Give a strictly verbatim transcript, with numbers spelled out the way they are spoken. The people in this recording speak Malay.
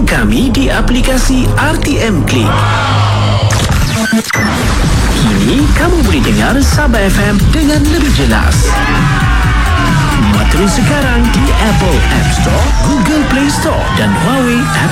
kami di aplikasi R T M Click. Kini kamu boleh dengar Sabah F M dengan lebih jelas. Muat terus sekarang di Apple App Store, Google Play Store dan Huawei App